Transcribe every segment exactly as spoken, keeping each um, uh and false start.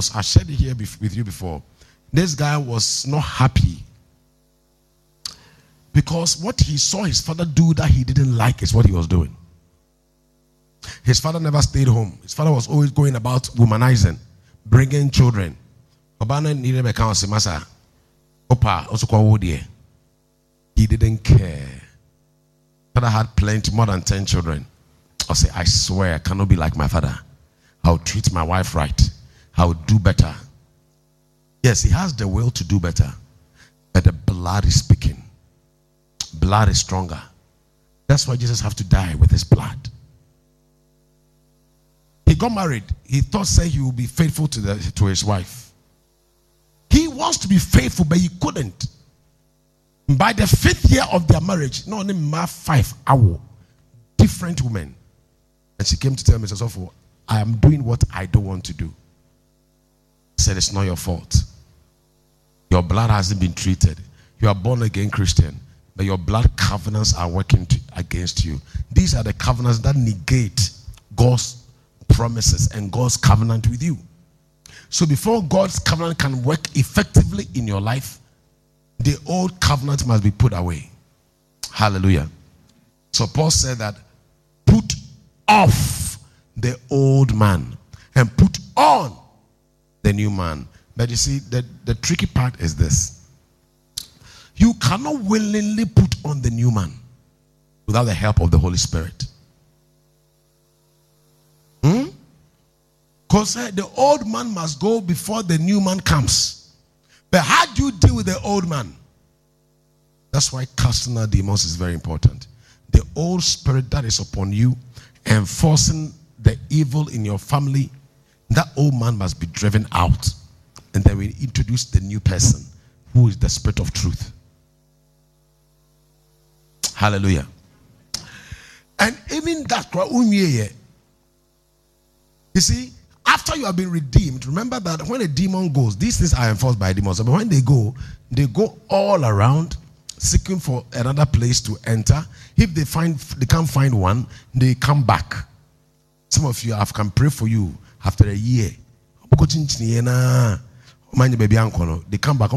because I shared it here with you before. This guy was not happy because what he saw his father do that he didn't like is what he was doing. His father never stayed home. His father was always going about womanizing, bringing children. He didn't care. Father had plenty, more than ten children. I say, I swear I cannot be like my father. I'll treat my wife right. I'll do better. Yes, he has the will to do better, but the blood is speaking. Blood is stronger. That's why Jesus have to die with his blood. He got married. He thought say he would be faithful to the to his wife. He wants to be faithful, but he couldn't. By the fifth year of their marriage, no only five hour different women, and she came to tell me, "So, I am doing what I don't want to do." I said, "It's not your fault. Your blood hasn't been treated. You are born again Christian, but your blood covenants are working to, against you. These are the covenants that negate God's promises and God's covenant with you. So before God's covenant can work effectively in your life, the old covenant must be put away." Hallelujah. So Paul said that put off the old man and put on the new man. But you see, the, the tricky part is this. You cannot willingly put on the new man without the help of the Holy Spirit. Hmm? Because uh, the old man must go before the new man comes. But how do you deal with the old man? That's why casting out demons is very important. The old spirit that is upon you, enforcing the evil in your family, that old man must be driven out. And then we introduce the new person, who is the spirit of truth. Hallelujah. And even that, you see, after you have been redeemed, remember that when a demon goes, these things are enforced by demons. But when they go, they go all around seeking for another place to enter. If they find they can't find one, they come back. Some of you have can pray for you after a year. They come back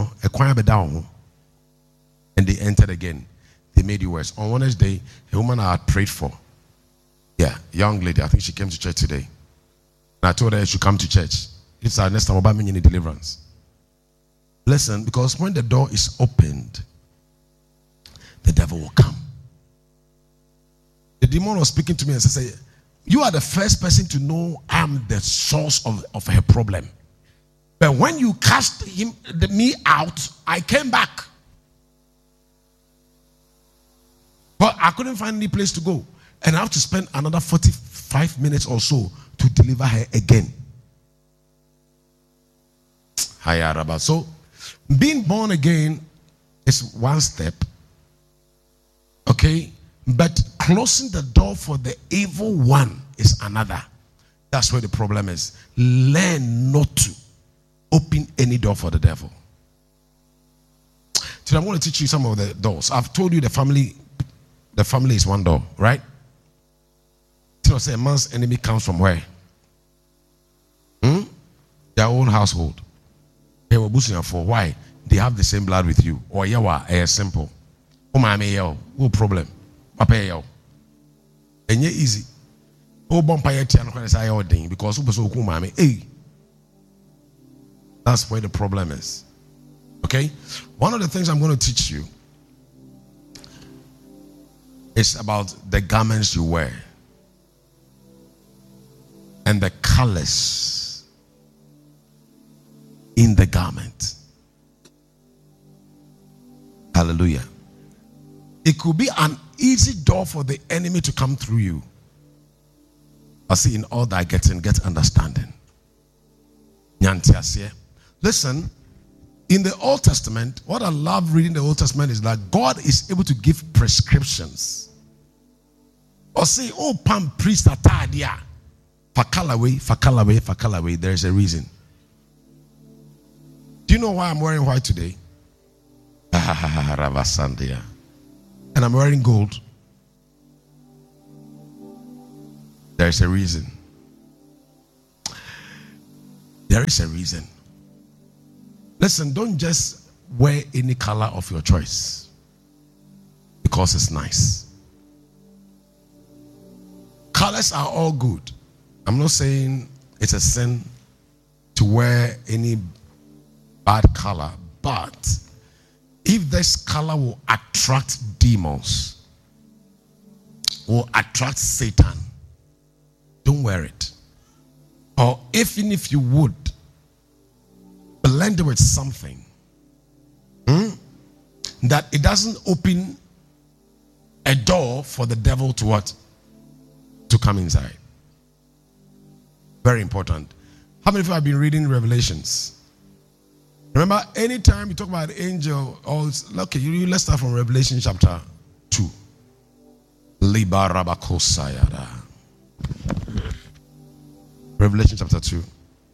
and they entered again. They made you worse. On Wednesday, a woman I had prayed for, yeah, young lady, I think she came to church today. And I told her she should come to church. It's our next time about me in deliverance. Listen, because when the door is opened, the devil will come. The demon was speaking to me and said, "You are the first person to know I'm the source of, of her problem. But when you cast him, the, me out, I came back. But I couldn't find any place to go. And I have to spend another forty-five minutes or so to deliver her again." So, being born again is one step. Okay? But closing the door for the evil one is another. That's where the problem is. Learn not to open any door for the devil. Today I'm going to teach you some of the doors. I've told you the family, the family is one door, right? So say a man's enemy comes from where? Hmm? Their own household. They were boosting for why? They have the same blood with you. Or yawa, eh, simple. Oh my yo, no problem. Papa yo. And ye easy. Oh bumpire tiano can say your thing because super so cool mommy. Hey. That's where the problem is. Okay? One of the things I'm going to teach you is about the garments you wear and the colors in the garment. Hallelujah. It could be an easy door for the enemy to come through you. I see in all that getting, get understanding. Listen, in the Old Testament, what I love reading the Old Testament is that God is able to give prescriptions. Or say, oh, Pam, priest, atadia. Fakalawe, fakalawe, fakalawe. There is a reason. Do you know why I'm wearing white today? Ravasandia. And I'm wearing gold. There's a reason. There is a reason. Listen, don't just wear any color of your choice because it's nice. Colors are all good. I'm not saying it's a sin to wear any bad color, but if this color will attract demons, will attract Satan, don't wear it. Or even if you would, blend it with something hmm, that it doesn't open a door for the devil to what? To come inside. Very important. How many of you have been reading Revelations? Remember, anytime you talk about angel, or okay, you, let's start from Revelation chapter two. Revelation chapter two.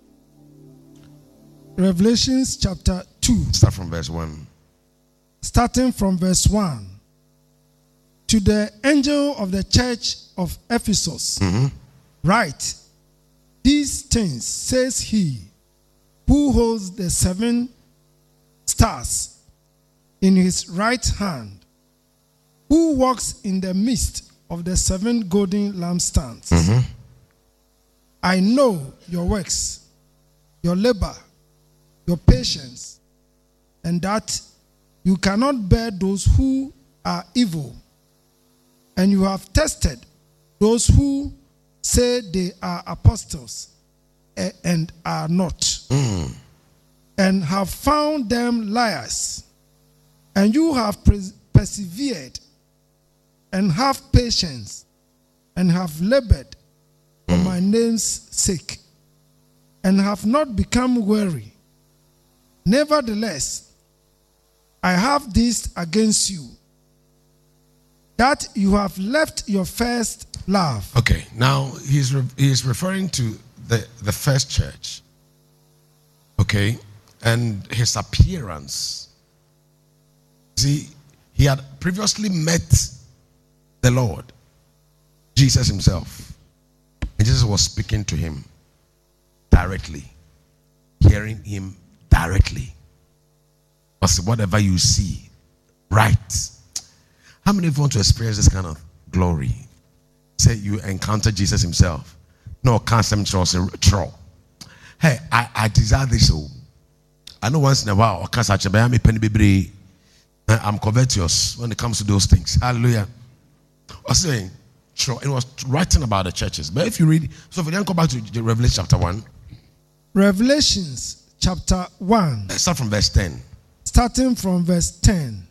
Revelations chapter two. Start from verse one. Starting from verse one. To the angel of the church of Ephesus, Mm-hmm. write, these things says he who holds the seven stars in his right hand, who walks in the midst of the seven golden lampstands. Mm-hmm. I know your works, your labor, your patience, and that you cannot bear those who are evil, and you have tested those who say they are apostles and are not, Mm. and have found them liars, and you have pres- persevered and have patience and have labored for my name's sake, and have not become weary. Nevertheless, I have this against you, that you have left your first love. Okay, now he's re- he's referring to the, the first church. Okay, and his appearance. See, he had previously met the Lord, Jesus himself. And Jesus was speaking to him directly, hearing him directly. Because whatever you see, right? How many of you want to experience this kind of glory? Say you encounter Jesus himself. No, can't some troll. Hey, I, I desire this. So I know once in a while, I'm covetous when it comes to those things. Hallelujah. I was saying, sure, it was writing about the churches. But if you read, so if you then go back to Revelation chapter one. Revelations chapter one. Start from verse ten. Starting from verse ten.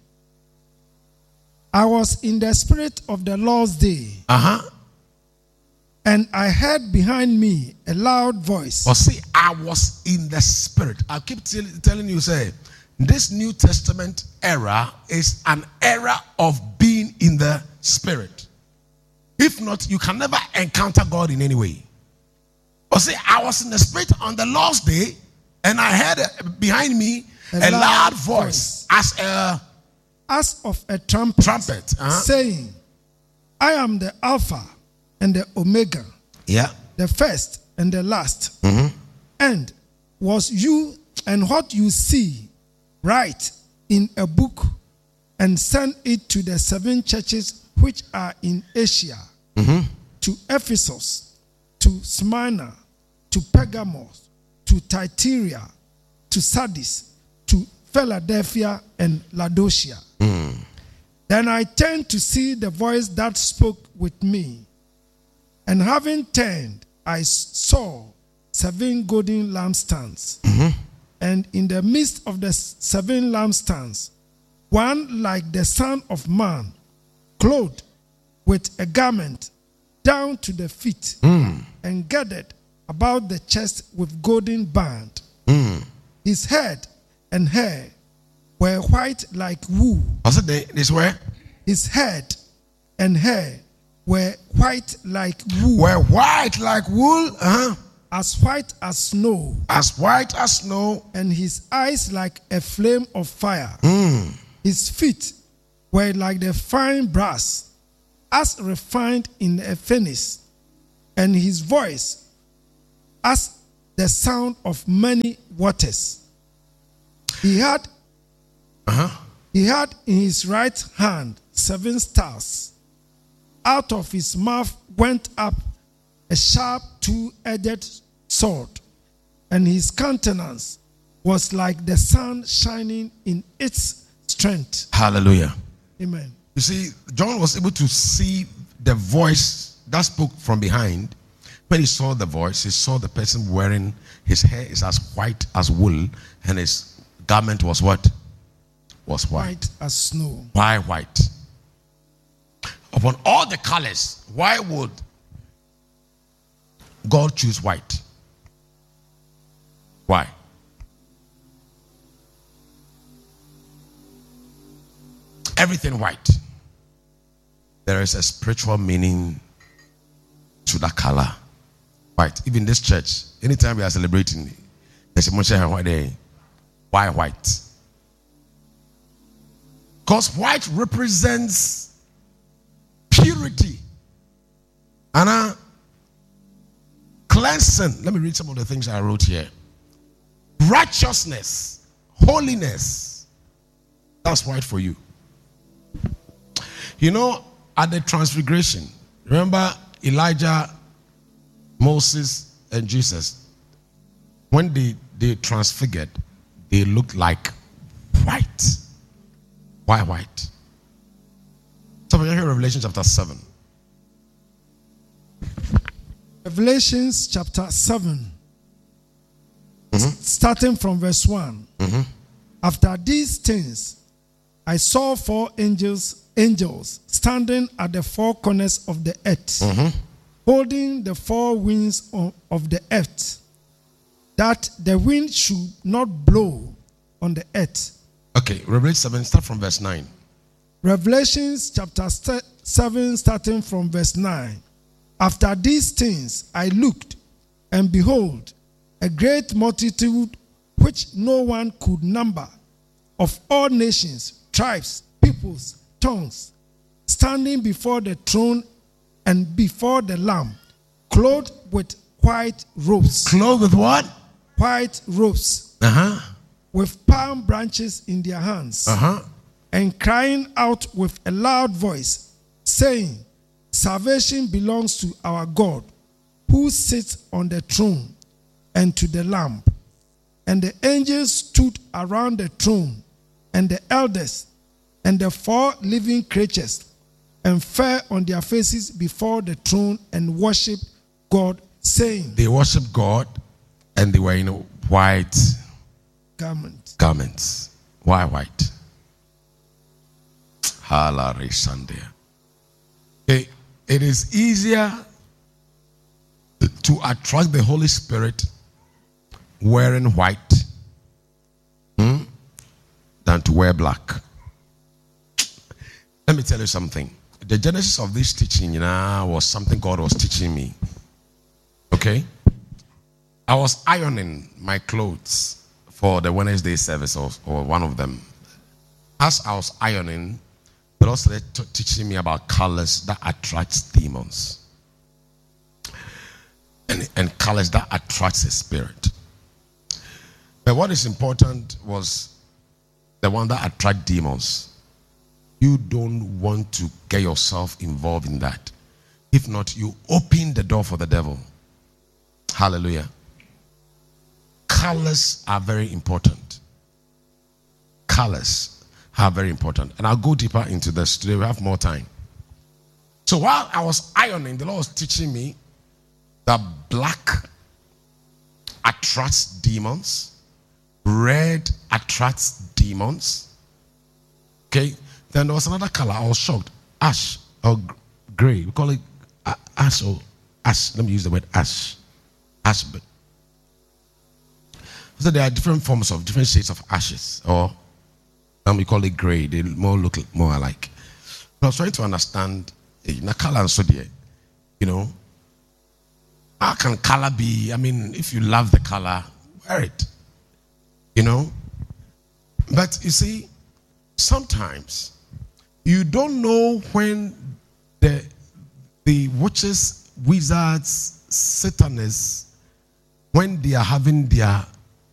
I was in the spirit of the Lord's day. Uh-huh. And I heard behind me a loud voice. Or see, I was in the spirit. I keep t- telling you, say, this New Testament era is an era of being in the spirit. If not, you can never encounter God in any way. Or say, I was in the spirit on the Lord's day, and I heard uh, behind me a, a loud, loud voice, voice as a as of a trumpet, trumpet uh-huh. saying, I am the Alpha and the Omega, yeah, the first and the last. Mm-hmm. And was you and what you see write in a book and send it to the seven churches which are in Asia, mm-hmm. to Ephesus, to Smyrna, to Pergamos, to Thyatira, to Sardis, to Philadelphia and Laodicea. Mm. Then I turned to see the voice that spoke with me. And having turned, I saw seven golden lampstands. Mm-hmm. And in the midst of the seven lampstands, one like the Son of Man, clothed with a garment down to the feet, mm. and girded about the chest with golden band. Mm. His head and hair were white like wool. Also, this where? His head and hair were white like wool. Were white like wool, uh-huh. As white as snow. As white as snow. And his eyes like a flame of fire. Mm. His feet were like the fine brass, as refined in a furnace. And his voice as the sound of many waters. He had, Uh-huh. he had in his right hand seven stars. Out of his mouth went up a sharp two-edged sword, and his countenance was like the sun shining in its strength. Hallelujah. Amen. You see, John was able to see the voice that spoke from behind. When he saw the voice, he saw the person wearing, his hair is as white as wool, and his garment was what? Was white. White as snow. Why white? Upon all the colors, why would God choose white? Why? Everything white. There is a spiritual meaning to that color. White. Even this church, anytime we are celebrating, there's a motion white day. Why white? Because white represents purity. And uh, cleansing. Let me read some of the things I wrote here. Righteousness, holiness. That's white for you. You know, at the transfiguration, remember Elijah, Moses, and Jesus, when they, they transfigured, they looked like white. Why white? So we hear Revelation chapter seven. Revelations chapter seven, Mm-hmm. starting from verse one. Mm-hmm. After these things, I saw four angels, angels standing at the four corners of the earth, Mm-hmm. holding the four winds of, of the earth, that the wind should not blow on the earth. Okay, Revelation seven, start from verse nine. Revelations chapter seven, starting from verse nine. After these things I looked, and behold, a great multitude which no one could number, of all nations, tribes, peoples, tongues, standing before the throne and before the Lamb, clothed with white robes. Clothed with what? White robes, Uh-huh. with palm branches in their hands, Uh-huh. and crying out with a loud voice, saying, Salvation belongs to our God, who sits on the throne, and to the Lamb. And the angels stood around the throne, and the elders, and the four living creatures, and fell on their faces before the throne and worshipped God, saying, They worship God, and they were in white Garment. garments. Why white? Halare Sunday. Okay, it is easier to attract the Holy Spirit wearing white hmm, than to wear black. Let me tell you something. The genesis of this teaching, you know, was something God was teaching me. Okay? I was ironing my clothes for the Wednesday service, or, or one of them. As I was ironing, the Lord started t- teaching me about colors that attract demons. And, and colors that attracts the spirit. But what is important was the one that attract demons. You don't want to get yourself involved in that. If not, you open the door for the devil. Hallelujah. Colors are very important. Colors are very important. And I'll go deeper into this today. We have more time. So while I was ironing, the Lord was teaching me that black attracts demons. Red attracts demons. Okay. Then there was another color. I was shocked. Ash or gray. We call it ash or ash. Let me use the word ash. Ash. So there are different forms of different shades of ashes, or um, we call it gray. They more look more alike. I was trying to understand the color and so there. You know, how can color be? I mean, if you love the color, wear it. You know, but you see, sometimes you don't know when the the witches, wizards, satanists when they are having their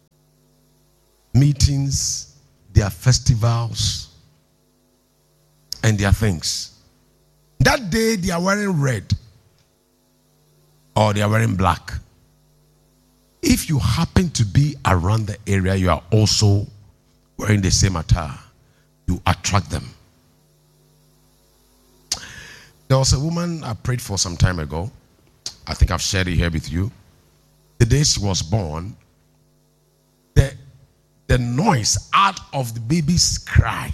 meetings, their festivals, and their things, that day they are wearing red or they are wearing black. If you happen to be around the area, you are also wearing the same attire, you attract them. There was a woman I prayed for some time ago. I think I've shared it here with you. The day she was born, the, the noise out of the baby's cry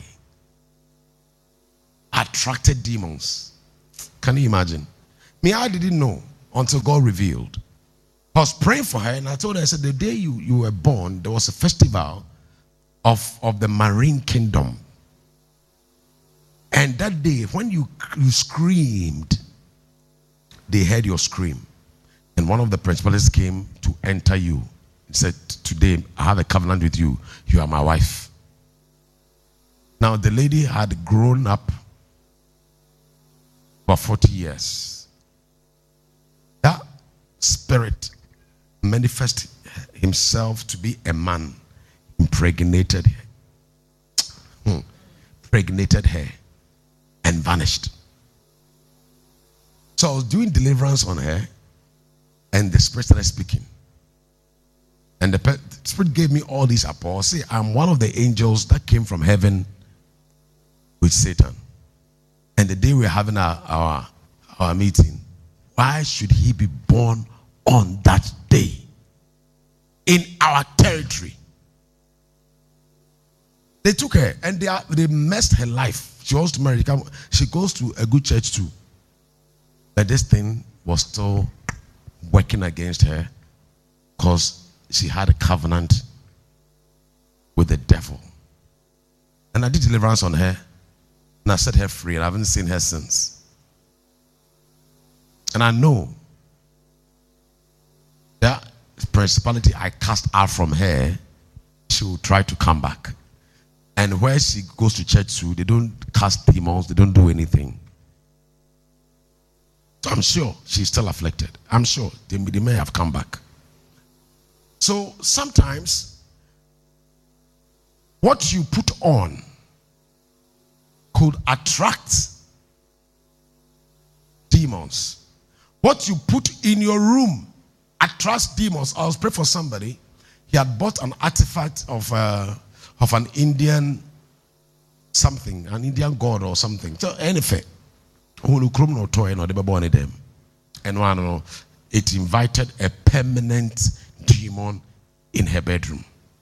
attracted demons. Can you imagine? Me, I didn't know until God revealed. I was praying for her and I told her, I said, the day you, you were born, there was a festival of, of the marine kingdom. And that day, when you, you screamed, they heard your scream. And one of the principalities came to enter you. He said, today, I have a covenant with you. You are my wife. Now, the lady had grown up for forty years. That spirit manifested himself to be a man, impregnated her, hmm. impregnated her, and vanished. So I was doing deliverance on her, and the spirit started speaking. And the spirit gave me all these apostles. See, I'm one of the angels that came from heaven with Satan. And the day we're having our, our, our meeting, why should he be born on that day in our territory? They took her and they, are, they messed her life. She wants to marry. She goes to a good church too. But this thing was still working against her because she had a covenant with the devil. And I did deliverance on her and I set her free, and I haven't seen her since. And I know that principality I cast out from her, she will try to come back. And where she goes to church too, they don't cast demons, they don't do anything. So I'm sure she's still afflicted. I'm sure they, they may have come back. So sometimes what you put on could attract demons. What you put in your room attracts demons. I was praying for somebody. He had bought an artifact of uh, of an Indian something, an Indian god or something. So anything. And one, it invited a permanent demon in her bedroom.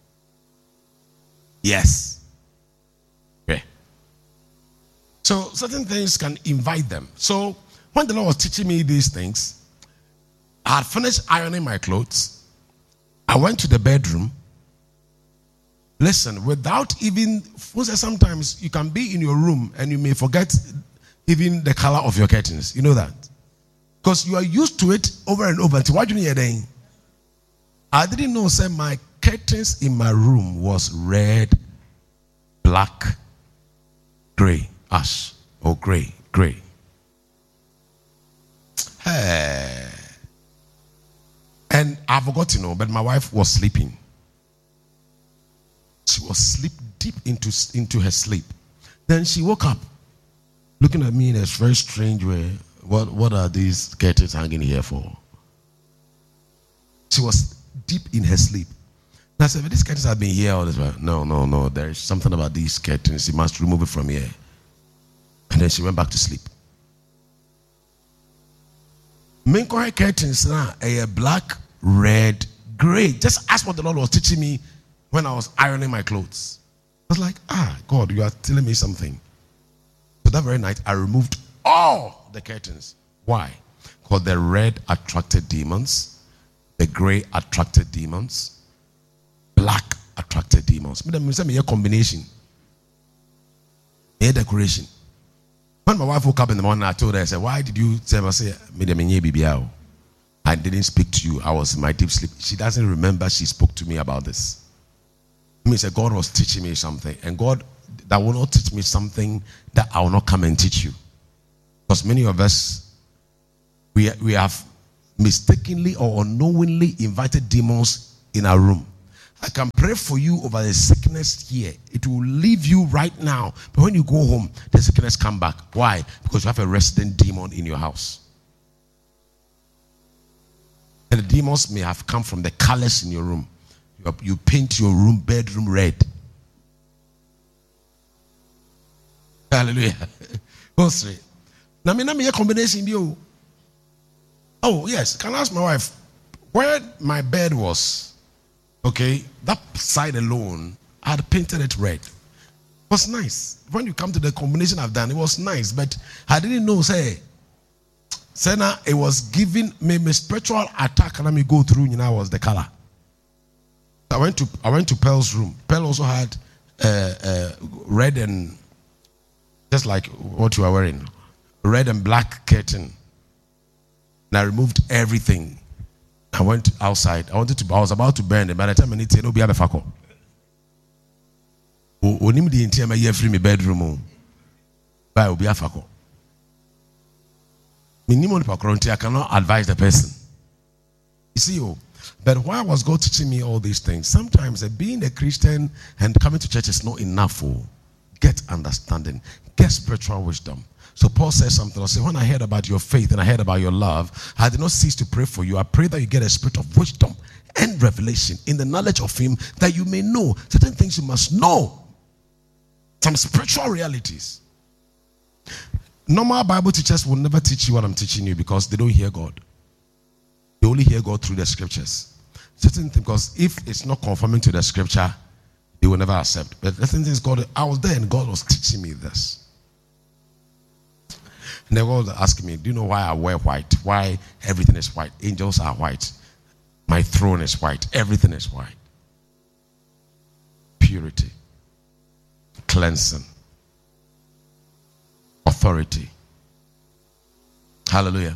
Yes. Okay. So certain things can invite them. So when the Lord was teaching me these things, I had finished ironing my clothes. I went to the bedroom. Listen, without even, sometimes you can be in your room and you may forget even the color of your curtains. You know that? Because you are used to it over and over. Why do you hear that? I didn't know, say, my curtains in my room was red, black, gray, ash, or gray, gray. Hey. And I forgot to know, but my wife was sleeping. She was asleep deep into, into her sleep. Then she woke up, looking at me in a very strange way. What, what are these curtains hanging here for? She was deep in her sleep. And I said, but these curtains have been here all this while. No, no, no. There is something about these curtains. You must remove it from here. And then she went back to sleep. Her curtains now are black, red, gray. Just ask what the Lord was teaching me when I was ironing my clothes. I was like, ah, God, you are telling me something. So that very night, I removed all the curtains. Why? Because the red attracted demons, the gray attracted demons, black attracted demons. Me a combination, a decoration. When my wife woke up in the morning, I told her, I said, why did you tell me? I said, I didn't speak to you. I was in my deep sleep. She doesn't remember she spoke to me about this. I mean, God was teaching me something, and God that will not teach me something that I will not come and teach you. Because many of us, we we have mistakenly or unknowingly invited demons in our room. I can pray for you over the sickness here. It will leave you right now. But when you go home, the sickness come back. Why? Because you have a resident demon in your house. And the demons may have come from the colors in your room. You, you paint your room, bedroom red. Hallelujah. Go straight. Now, me, me, a combination you. Oh, yes. Can I ask my wife where my bed was? Okay, that side alone, I had painted it red. It was nice. When you come to the combination I've done, it was nice, but I didn't know, say, Sena, it was giving me my spiritual attack, and let me go through, you know, was the color. I went to I went to Pearl's room. Pearl also had uh, uh, red and just like what you are wearing, red and black curtain. And I removed everything. I went outside. I wanted to. I was about to burn it. By the time I need to, no be a befako. Onim di inti ama ye free me bedroom. By obi afako. Minimum pakronti. I cannot advise the person. You see, oh, but why was God teaching me all these things? Sometimes uh, being a Christian and coming to church is not enough. Oh, get understanding, get spiritual wisdom. So Paul says something. I'll say, when I heard about your faith and I heard about your love, I did not cease to pray for you. I pray that you get a spirit of wisdom and revelation in the knowledge of him, that you may know certain things you must know. Some spiritual realities. Normal Bible teachers will never teach you what I'm teaching you because they don't hear God. They only hear God through the scriptures. Certain things, because if it's not conforming to the scripture, they will never accept. But the thing is, God, I was there and God was teaching me this. And they were asking me, do you know why I wear white? Why everything is white? Angels are white. My throne is white. Everything is white. Purity. Cleansing. Authority. Hallelujah.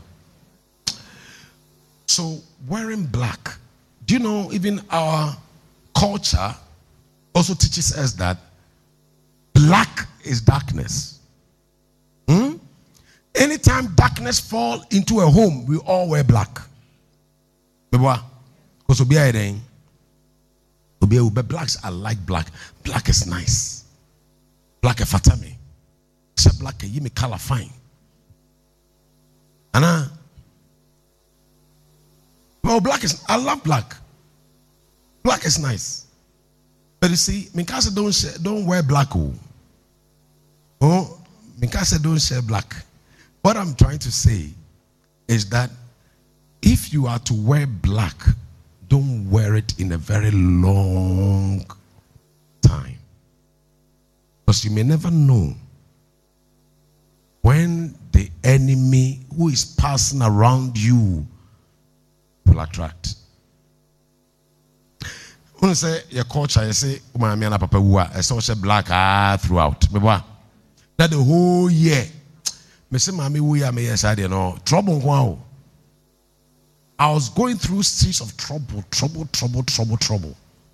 So, wearing black. Do you know, even our culture also teaches us that black is darkness. Hmm? Anytime darkness fall into a home, we all wear black. Because blacks are like black. Black is nice. Black is fatami. Except black is me color fine. Anna. Well, black is. I love black. Black is nice. But you see, Mikasa don't share, don't wear black. Oh, oh Mikasa don't share black. What I'm trying to say is that if you are to wear black, don't wear it in a very long time. Because you may never know when the enemy who is passing around you will attract. When you say your culture, you say, I saw black ah, throughout. That the whole year. Me say mami we are me yesterday no trouble wow. I was going through streets of trouble, trouble, trouble, trouble, trouble.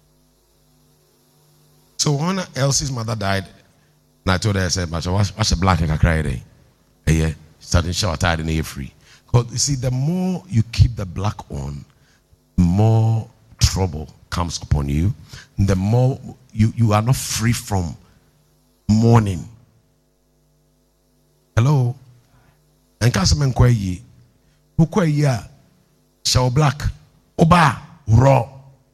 So when Elsie's mother died, and I told her, I said, "But what's a black and cry day? Yeah, starting shower tired and air free." Because you see, the more you keep the black on, the more trouble comes upon you. The more you you are not free from mourning. Hello. And Casaman Kwayi, who Kwaya, shall black, Oba, raw.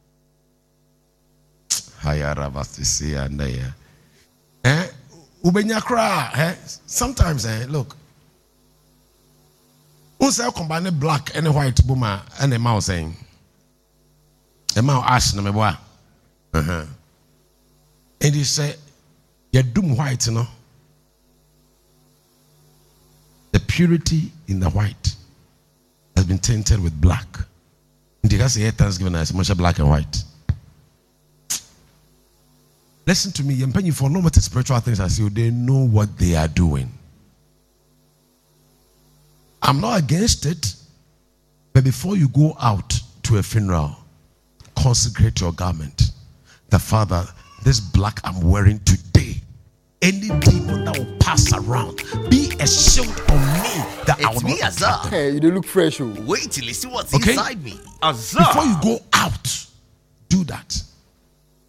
Hayara Vastisi and there. Eh? Ubenya cry, eh? Sometimes, eh? Look. Unsa combine black and white boomer and a mouse saying, a mouse ash no me boy. Uh huh. And he said, you're doom white, you know. The purity in the white has been tainted with black. And you can say Thanksgiving as much black and white. Listen to me, I'm paying for no matter spiritual things as you, they know what they are doing. I'm not against it, but before you go out to a funeral, consecrate your garment. The Father, this black I'm wearing today any demon that will pass around, be a shield on me that I will It's me, not Azar. Hey, you don't look fresh. Oh. Wait till you see what's Okay. inside me. Before you go out, do that.